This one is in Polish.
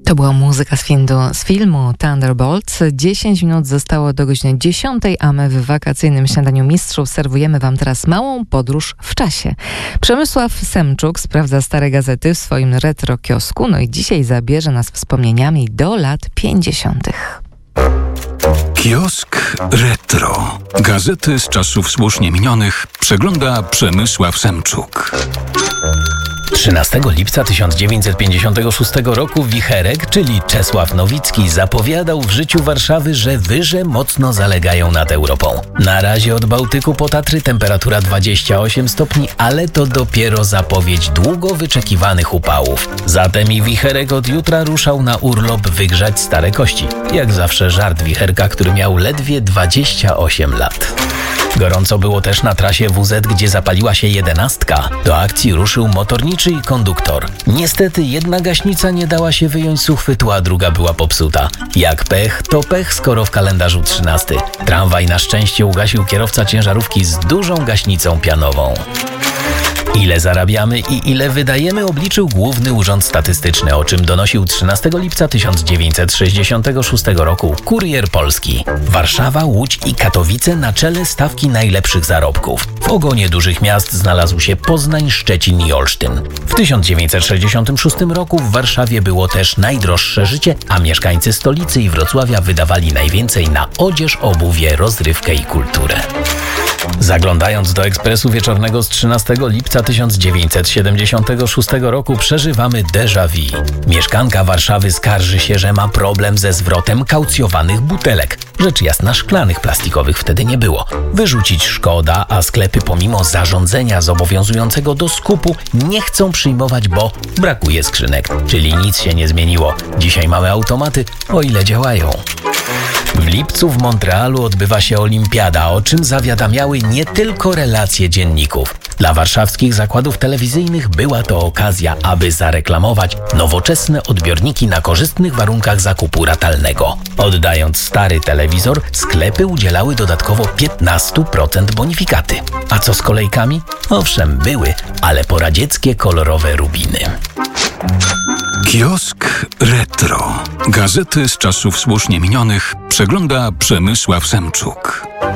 To była muzyka z filmu Thunderbolts. 10 minut zostało do godziny 10, a my w wakacyjnym śniadaniu mistrzów serwujemy Wam teraz małą podróż w czasie. Przemysław Semczuk sprawdza stare gazety w swoim retro kiosku, no i dzisiaj zabierze nas wspomnieniami do lat 50. Kiosk Retro. Gazety z czasów słusznie minionych przegląda Przemysław Semczuk. 13 lipca 1956 roku wicherek, czyli Czesław Nowicki, zapowiadał w życiu Warszawy, że wyże mocno zalegają nad Europą. Na razie od Bałtyku po Tatry temperatura 28 stopni, ale to dopiero zapowiedź długo wyczekiwanych upałów. Zatem i wicherek od jutra ruszał na urlop wygrzać stare kości. Jak zawsze żart wicherka, który miał ledwie 28 lat. Gorąco było też na trasie WZ, gdzie zapaliła się 11. Do akcji ruszył motorniczy i konduktor. Niestety jedna gaśnica nie dała się wyjąć z uchwytu, a druga była popsuta. Jak pech, to pech, skoro w kalendarzu 13. Tramwaj na szczęście ugasił kierowca ciężarówki z dużą gaśnicą pianową. Ile zarabiamy i ile wydajemy, obliczył Główny Urząd Statystyczny, o czym donosił 13 lipca 1966 roku Kurier Polski. Warszawa, Łódź i Katowice na czele stawki najlepszych zarobków. W ogonie dużych miast znalazł się Poznań, Szczecin i Olsztyn. W 1966 roku w Warszawie było też najdroższe życie, a mieszkańcy stolicy i Wrocławia wydawali najwięcej na odzież, obuwie, rozrywkę i kulturę. Zaglądając do Ekspresu Wieczornego z 13 lipca 1976 roku przeżywamy déjà vu. Mieszkanka Warszawy skarży się, że ma problem ze zwrotem kaucjowanych butelek. Rzecz jasna, szklanych, plastikowych wtedy nie było. Wyrzucić szkoda, a sklepy pomimo zarządzenia zobowiązującego do skupu nie chcą przyjmować, bo brakuje skrzynek. Czyli nic się nie zmieniło. Dzisiaj mamy automaty, o ile działają. W lipcu w Montrealu odbywa się olimpiada, o czym zawiadamiały nie tylko relacje dzienników. Dla warszawskich zakładów telewizyjnych była to okazja, aby zareklamować nowoczesne odbiorniki na korzystnych warunkach zakupu ratalnego. Oddając stary telewizor, sklepy udzielały dodatkowo 15% bonifikaty. A co z kolejkami? Owszem, były, ale poradzieckie kolorowe rubiny. Kiosk Retro. Gazety z czasów słusznie minionych przegląda Przemysław Semczuk.